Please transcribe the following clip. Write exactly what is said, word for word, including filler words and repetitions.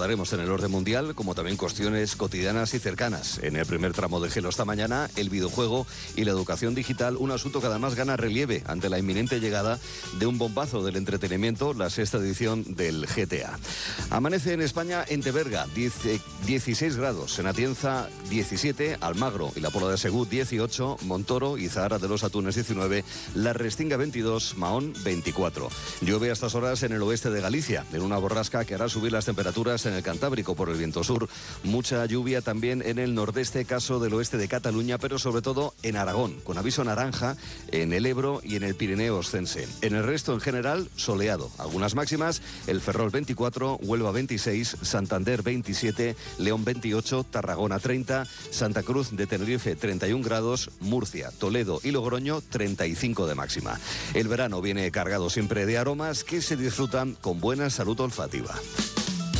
abordaremos en el orden mundial, como también cuestiones cotidianas y cercanas. En el primer tramo de Gelo esta mañana, el videojuego y la educación digital, un asunto que además gana relieve ante la inminente llegada de un bombazo del entretenimiento, la sexta edición del G T A. Amanece en España en Teberga, dieciséis grados, en Atienza diecisiete, Almagro y la Pola de Segú dieciocho, Montoro y Zahara de los Atunes diecinueve, La Restinga veintidós, Mahón veinticuatro. Llueve a estas horas en el oeste de Galicia, en una borrasca que hará subir las temperaturas en el Cantábrico por el viento sur. Mucha lluvia también en el nordeste, caso del oeste de Cataluña, pero sobre todo en Aragón, con aviso naranja en el Ebro y en el Pirineo Oscense. En el resto, en general, soleado. Algunas máximas: el Ferrol veinticuatro, Huelva veintiséis, Santander veintisiete, León veintiocho, Tarragona treinta, Santa Cruz de Tenerife treinta y un grados, Murcia, Toledo y Logroño treinta y cinco de máxima. El verano viene cargado siempre de aromas que se disfrutan con buena salud olfativa.